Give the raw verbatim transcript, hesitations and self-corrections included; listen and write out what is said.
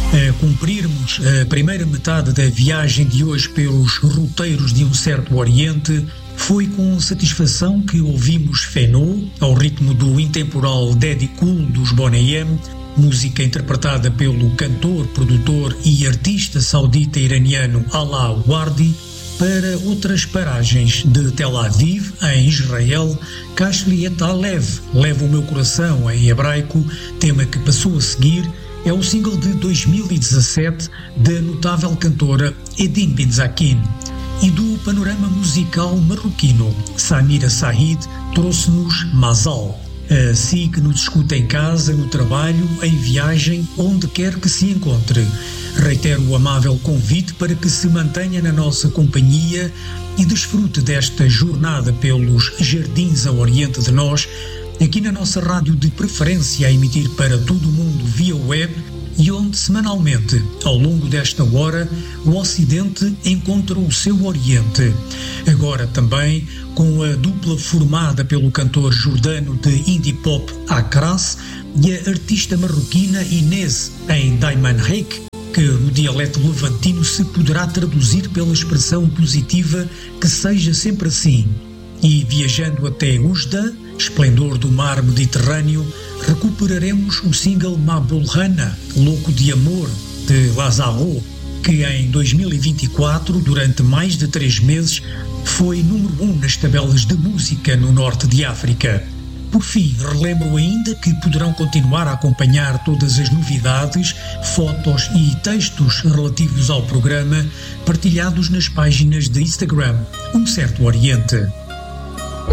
A cumprirmos a primeira metade da viagem de hoje pelos roteiros de um certo Oriente, foi com satisfação que ouvimos Fenô, ao ritmo do intemporal Daddy Cool dos Boney M, música interpretada pelo cantor, produtor e artista saudita-iraniano Alaa Wardi, para outras paragens de Tel Aviv, em Israel, Kashli et Alev, Leva o Meu Coração, em hebraico, tema que passou a seguir, é o single de dois mil e dezassete da notável cantora Edin Benzakin. E do panorama musical marroquino, Samira Said trouxe-nos Mazal. Assim que nos escuta em casa, no trabalho, em viagem, onde quer que se encontre. Reitero o amável convite para que se mantenha na nossa companhia e desfrute desta jornada pelos jardins a oriente de nós, aqui na nossa rádio de preferência a emitir para todo o mundo via web e onde semanalmente, ao longo desta hora, o Ocidente encontra o seu Oriente. Agora também com a dupla formada pelo cantor jordano de indie pop Akras e a artista marroquina Inês em Daiman Reik, que no dialeto levantino se poderá traduzir pela expressão positiva que seja sempre assim. E viajando até Oujda, esplendor do mar Mediterrâneo, recuperaremos o single Mabulhana, Louco de Amor, de Lazaro, que em dois mil e vinte e quatro, durante mais de três meses, foi número um nas tabelas de música no norte de África. Por fim, relembro ainda que poderão continuar a acompanhar todas as novidades, fotos e textos relativos ao programa partilhados nas páginas de Instagram Um Certo Oriente.